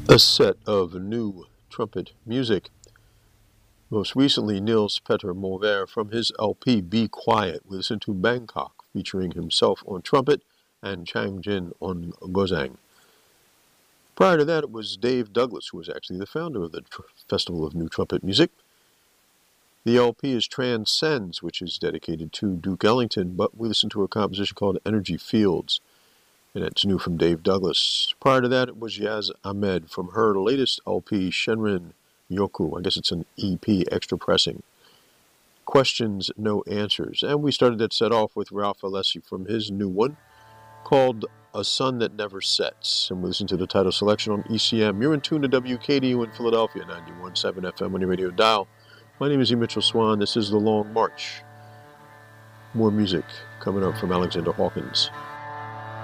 A set of new trumpet music. Most recently, Niels Petter Mover from his LP Be Quiet. We listened to Bangkok, featuring himself on trumpet and Chang Jin on gozang. Prior to that, it was Dave Douglas, who was actually the founder of the Festival of New Trumpet Music. The LP is Transcends, which is dedicated to Duke Ellington, but we listened to a composition called Energy Fields, and it's new from Dave Douglas. Prior to that, it was Yaz Ahmed from her latest LP, Shenrin Yoku. I guess it's an EP, extra pressing. Questions, No Answers. And we started that set off with Ralph Alessi from his new one called A Sun That Never Sets. And we listened to the title selection on ECM. You're in tune to WKDU in Philadelphia, 91.7 FM on your radio dial. My name is E. Mitchell Swan. This is The Long March. More music coming up from Alexander Hawkins.